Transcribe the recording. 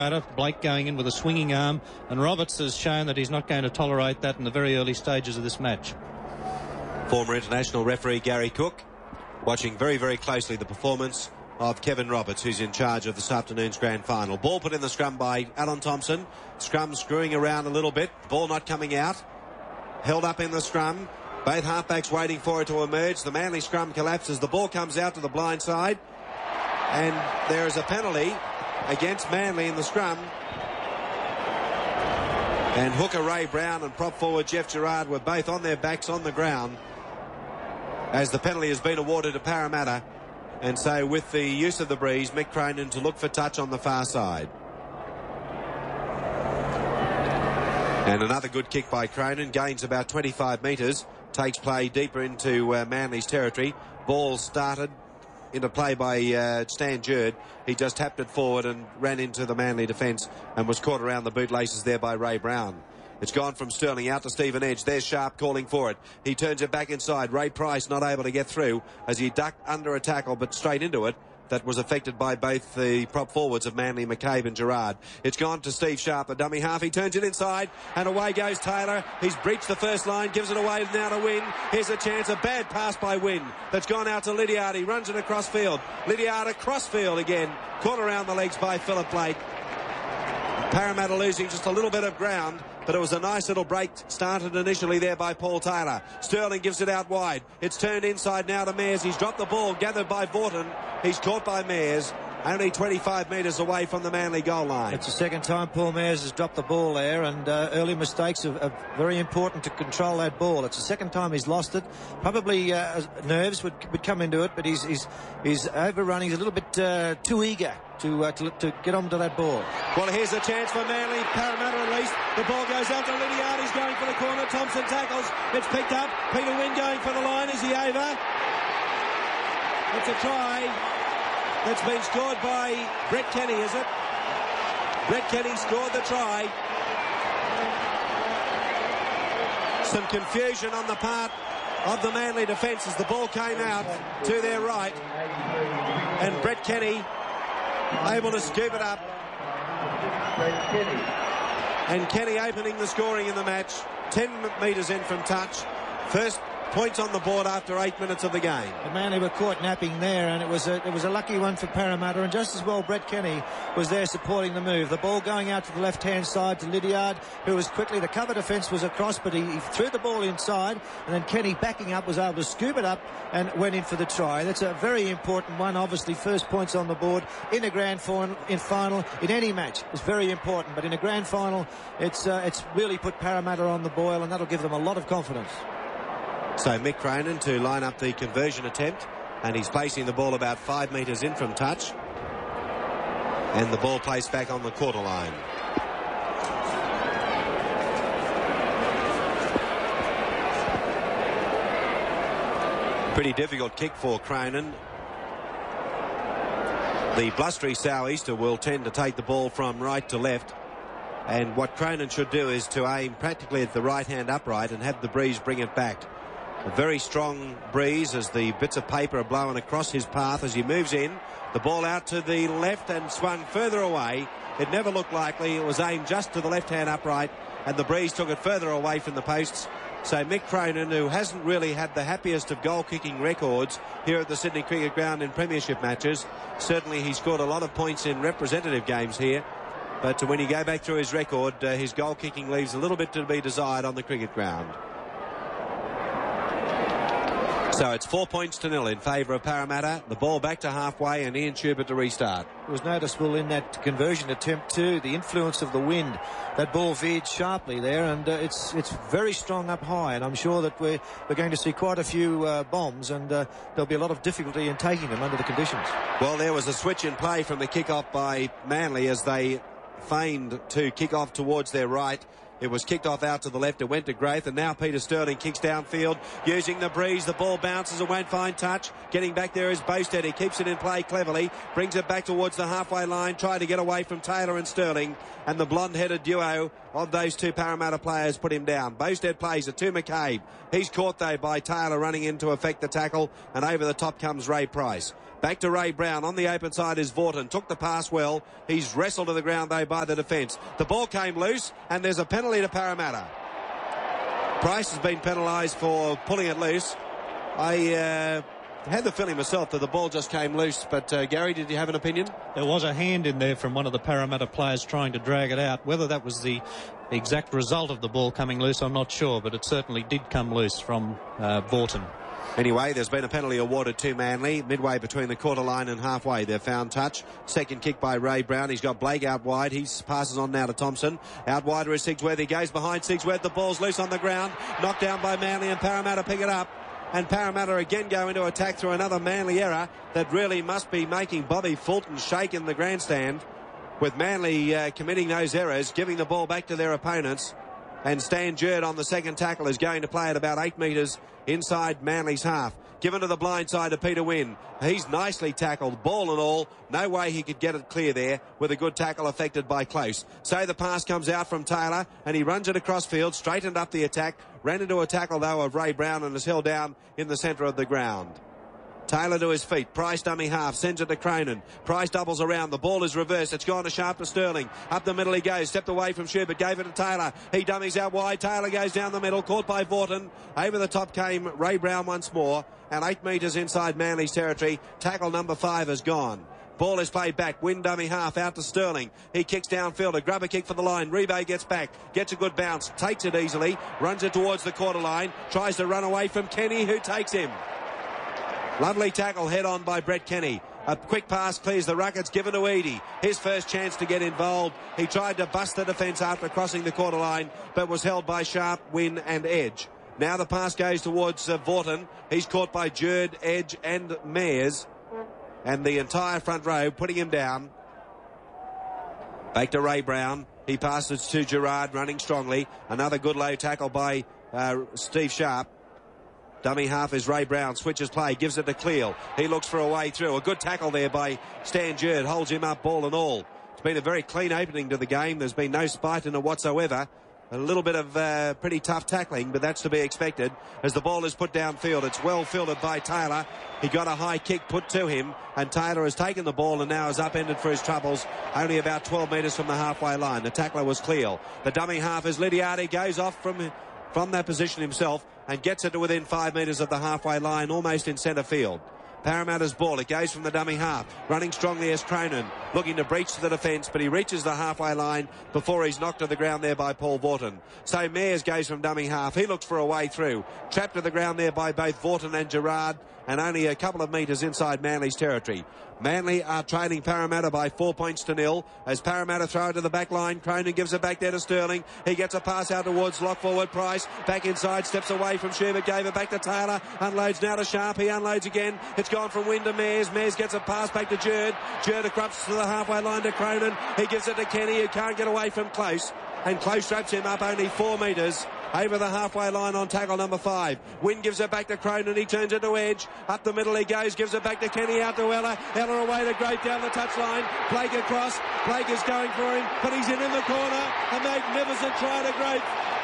Blake going in with a swinging arm, and Roberts has shown that he's not going to tolerate that in the very early stages of this match. Former international referee Gary Cook watching very, very closely the performance of Kevin Roberts, who's in charge of this afternoon's grand final. Ball put in the scrum by Alan Thompson. Scrum screwing around a little bit. Ball not coming out. Held up in the scrum. Both halfbacks waiting for it to emerge. The Manly scrum collapses. The ball comes out to the blind side. And there is a penalty against Manly in the scrum. And hooker Ray Brown and prop forward Jeff Gerard were both on their backs on the ground as the penalty has been awarded to Parramatta. And so with the use of the breeze, Mick Cronin to look for touch on the far side. And another good kick by Cronin, gains about 25 metres, takes play deeper into Manly's territory. Ball started into play by Stan Jerd. He just tapped it forward and ran into the Manly defence and was caught around the bootlaces there by Ray Brown. It's gone from Sterling out to Stephen Edge. There's Sharp calling for it. He turns it back inside. Ray Price not able to get through as he ducked under a tackle but straight into it. That was affected by both the prop forwards of Manly, McCabe and Gerard. It's gone to Steve Sharp, a dummy half. He turns it inside and away goes Taylor. He's breached the first line, gives it away now to Wynn. Here's a chance, a bad pass by Wynn. That's gone out to Lydiard. He runs it across field. Lydiard across field again. Caught around the legs by Philip Blake. Parramatta losing just a little bit of ground, but it was a nice little break started initially there by Paul Taylor. Sterling gives it out wide. It's turned inside now to Mears. He's dropped the ball, gathered by Vaughton. He's caught by Mears, only 25 metres away from the Manly goal line. It's the second time Paul Mears has dropped the ball there, and early mistakes are very important to control that ball. It's the second time he's lost it. Probably nerves would come into it, but he's overrunning. He's a little bit too eager to get onto that ball. Well, here's a chance for Manly. Parramatta at least. The ball goes out to Lydiard. He's going for the corner. Thompson tackles. It's picked up. Peter Wynn going for the line. Is he over? It's a try that's been scored by Brett Kenny, is it? Brett Kenny scored the try. Some confusion on the part of the Manly defence as the ball came out to their right. And Brett Kenny able to scoop it up. And Kenny opening the scoring in the match. 10 metres in from touch. First points on the board after 8 minutes of the game. The Manly were caught napping there, and it was a lucky one for Parramatta, and just as well Brett Kenny was there supporting the move. The ball going out to the left-hand side to Lydiard, who was quickly, the cover defence was across, but he threw the ball inside, and then Kenny backing up was able to scoop it up and went in for the try. That's a very important one, obviously. First points on the board in a grand final, in any match. It's very important, but in a grand final, it's really put Parramatta on the boil, and that'll give them a lot of confidence. So Mick Cronin to line up the conversion attempt, and he's placing the ball about 5 metres in from touch, and the ball placed back on the quarter line. Pretty difficult kick for Cronin. The blustery sou'easter will tend to take the ball from right to left, and what Cronin should do is to aim practically at the right hand upright and have the breeze bring it back. A very strong breeze as the bits of paper are blowing across his path as he moves in. The ball out to the left and swung further away. It never looked likely. It was aimed just to the left-hand upright, and the breeze took it further away from the posts. So Mick Cronin, who hasn't really had the happiest of goal-kicking records here at the Sydney Cricket Ground in premiership matches, certainly he scored a lot of points in representative games here. But when you go back through his record, his goal-kicking leaves a little bit to be desired on the cricket ground. So it's 4-0 in favour of Parramatta. The ball back to halfway and Ian Schubert to restart. It was noticeable in that conversion attempt too, the influence of the wind. That ball veered sharply there, and it's very strong up high, and I'm sure that we're going to see quite a few bombs, and there'll be a lot of difficulty in taking them under the conditions. Well, there was a switch in play from the kick-off by Manly as they feigned to kick off towards their right. It was kicked off out to the left. It went to Graith, and now Peter Sterling kicks downfield using the breeze. The ball bounces and won't find touch. Getting back there is Bowstead. He keeps it in play cleverly, brings it back towards the halfway line, trying to get away from Taylor and Sterling, and the blonde-headed duo of those two Parramatta players put him down. Bowstead plays it to McCabe. He's caught though by Taylor running in to effect the tackle, and over the top comes Ray Price. Back to Ray Brown. On the open side is Vaughton. Took the pass well. He's wrestled to the ground, though, by the defence. The ball came loose, and there's a penalty to Parramatta. Price has been penalised for pulling it loose. I had the feeling myself that the ball just came loose, but Gary, did you have an opinion? There was a hand in there from one of the Parramatta players trying to drag it out. Whether that was the exact result of the ball coming loose, I'm not sure, but it certainly did come loose from Vaughton. Anyway, there's been a penalty awarded to Manly, midway between the quarter line and halfway. They've found touch. Second kick by Ray Brown. He's got Blake out wide. He passes on now to Thompson. Out wider is Sigsworth. He goes behind Sigsworth. The ball's loose on the ground. Knocked down by Manly, and Parramatta pick it up. And Parramatta again go into attack through another Manly error that really must be making Bobby Fulton shake in the grandstand, with Manly committing those errors, giving the ball back to their opponents. And Stan Jerd on the second tackle is going to play at about 8 metres inside Manly's half. Given to the blind side of Peter Wynn. He's nicely tackled, ball and all. No way he could get it clear there with a good tackle affected by Close. So the pass comes out from Taylor, and he runs it across field, straightened up the attack, ran into a tackle, though, of Ray Brown, and is held down in the centre of the ground. Taylor to his feet. Price dummy half. Sends it to Cronin. Price doubles around. The ball is reversed. It's gone to Sharp to Sterling. Up the middle he goes. Stepped away from Schubert. Gave it to Taylor. He dummies out wide. Taylor goes down the middle. Caught by Vaughton. Over the top came Ray Brown once more. And 8 metres inside Manly's territory. Tackle number 5 is gone. Ball is played back. Win dummy half out to Sterling. He kicks downfield. A grubber kick for the line. Rebay gets back. Gets a good bounce. Takes it easily. Runs it towards the quarter line. Tries to run away from Kenny, who takes him. Lovely tackle head on by Brett Kenny. A quick pass clears the ruck. It's given to Eadie. His first chance to get involved. He tried to bust the defence after crossing the quarter line, but was held by Sharp, Wynn and Edge. Now the pass goes towards Vaughton. He's caught by Jerd, Edge and Mayers. And the entire front row putting him down. Back to Ray Brown. He passes to Gerard, running strongly. Another good low tackle by Steve Sharp. Dummy half is Ray Brown. Switches play. Gives it to Cleal. He looks for a way through. A good tackle there by Stan Jerd. Holds him up, ball and all. It's been a very clean opening to the game. There's been no spite in it whatsoever. A little bit of pretty tough tackling, but that's to be expected as the ball is put downfield. It's well fielded by Taylor. He got a high kick put to him, and Taylor has taken the ball and now is upended for his troubles, only about 12 metres from the halfway line. The tackler was Cleal. The dummy half is Lydiard. He goes off from that position himself and gets it to within 5 metres of the halfway line, almost in centre field. Parramatta's ball. It goes from the dummy half. Running strongly as Cronin, looking to breach the defence, but he reaches the halfway line before he's knocked to the ground there by Paul Vaughton. So Mayers goes from dummy half. He looks for a way through. Trapped to the ground there by both Vaughton and Gerard, and only a couple of metres inside Manly's territory. Manly are trailing Parramatta by 4 points to 0 as Parramatta throw it to the back line. Cronin gives it back there to Sterling. He gets a pass out towards lock forward Price. Back inside, steps away from Schubert, gave it back to Taylor. Unloads now to Sharp. He unloads again. It's gone from Wynn to Mayers. Mayers gets a pass back to Jerd. Jerd across to the halfway line to Cronin. He gives it to Kenny, who can't get away from Close. And Close wraps him up only 4 metres over the halfway line on tackle number 5. Wynn gives it back to Cronin. He turns it to Edge. Up the middle he goes. Gives it back to Kenny. Out to Ella. Ella away to Grape down the touchline. Blake across. Blake is going for him, but he's in the corner. A magnificent try to Grape.